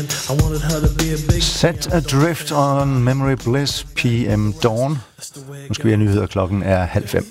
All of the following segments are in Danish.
Set Adrift on Memory Bliss, PM Dawn. Nu skal vi have nyheder, klokken er 4:30.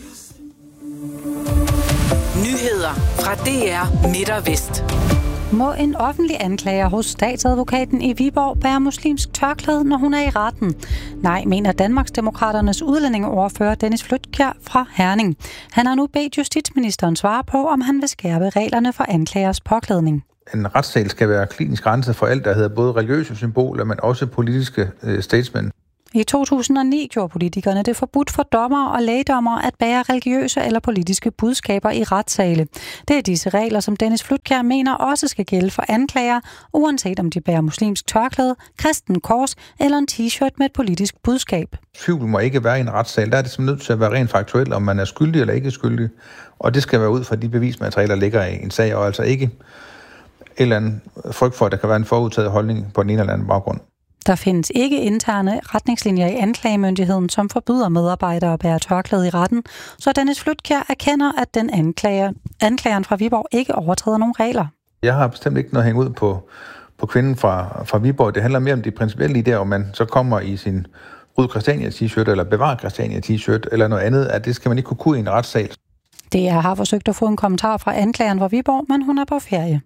Nyheder fra DR Midt og Vest. Må en offentlig anklager hos statsadvokaten i Viborg bære muslimsk tørklæde, når hun er i retten? Nej, mener Danmarksdemokraternes udlændingeordfører Dennis Flydtkjær fra Herning. Han har nu bedt justitsministeren svare på, om han vil skærpe reglerne for anklagers påklædning. En retssal skal være klinisk renset for alt, der hedder både religiøse symboler, men også politiske statements. I 2009 gjorde politikerne det forbudt for dommere og lægdommere at bære religiøse eller politiske budskaber i retssale. Det er disse regler, som Dennis Flydtkjær mener også skal gælde for anklager, uanset om de bærer muslimsk tørklæde, kristen kors eller en t-shirt med et politisk budskab. Tvivl må ikke være i en retssal. Der er det simpelthen nødt til at være rent faktuelt, om man er skyldig eller ikke skyldig. Og det skal være ud fra de bevismaterialer, der ligger i en sag, og altså ikke en eller anden frygt for, at der kan være en forudtaget holdning på den ene eller anden baggrund. Der findes ikke interne retningslinjer i anklagemyndigheden, som forbyder medarbejdere at bære tørklæde i retten, så Dennis Flydtkjær erkender, at den anklageren fra Viborg ikke overtræder nogen regler. Jeg har bestemt ikke noget at hænge ud på kvinden fra Viborg. Det handler mere om de principielle idéer, om man så kommer i sin Ryd Christiania t-shirt eller Bevar Christiania t-shirt eller noget andet, at det skal man ikke kunne i en retssal. DR har forsøgt at få en kommentar fra anklageren fra Viborg, men hun er på ferie.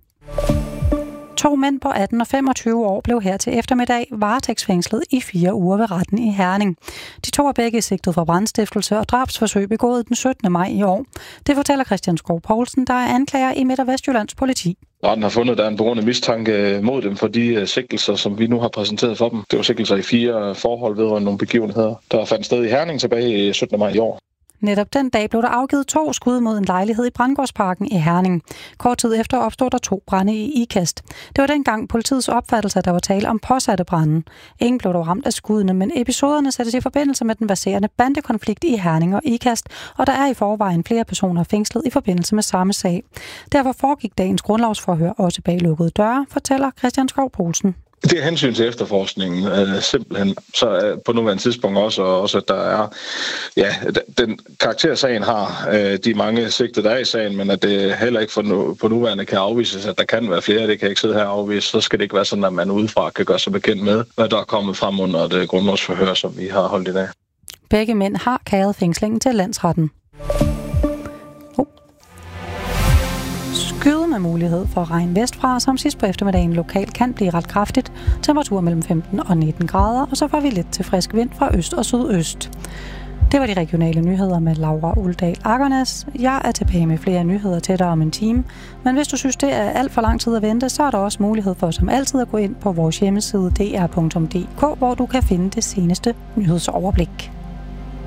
2 mænd på 18 og 25 år blev her til eftermiddag varetægtsfængslet i 4 uger ved retten i Herning. De 2 er begge sigtet for brandstiftelse og drabsforsøg begået den 17. maj i år. Det fortæller Christian Skov Poulsen, der er anklager i Midt- og Vestjyllands politi. Retten har fundet, at der er en begrundet mistanke mod dem for de sigtelser, som vi nu har præsenteret for dem. Det var sigtelser i 4 forhold vedrørende nogle begivenheder, der fandt sted i Herning tilbage i 17. maj i år. Netop den dag blev der afgivet 2 skud mod en lejlighed i Brandgårdsparken i Herning. Kort tid efter opstod der 2 brande i Ikast. Det var dengang politiets opfattelse, at der var tale om påsatte brande. Ingen blev dog ramt af skuddene, men episoderne sættes i forbindelse med den verserende bandekonflikt i Herning og Ikast, og der er i forvejen flere personer fængslet i forbindelse med samme sag. Derfor foregik dagens grundlovsforhør også bag lukkede døre, fortæller Christian Skov Poulsen. Det er hensyn til efterforskningen, simpelthen. Så på nuværende tidspunkt også at der er, den karakter sagen har, de mange sigtede der er i sagen, men at det heller ikke på nuværende kan afvises, at der kan være flere, det kan ikke sidde her og afvise, så skal det ikke være sådan, at man udefra kan gøre sig bekendt med, hvad der er kommet frem under det grundlovsforhør, som vi har holdt i dag. Begge mænd har kæret fængslingen til landsretten. Skyde med mulighed for regn vestfra, som sidst på eftermiddagen lokalt kan blive ret kraftigt. Temperatur mellem 15 og 19 grader, og så får vi lidt til frisk vind fra øst og sydøst. Det var de regionale nyheder med Laura Uldal Akernes. Jeg er tilbage med flere nyheder tættere om en time. Men hvis du synes, det er alt for lang tid at vente, så er der også mulighed for som altid at gå ind på vores hjemmeside dr.dk, hvor du kan finde det seneste nyhedsoverblik.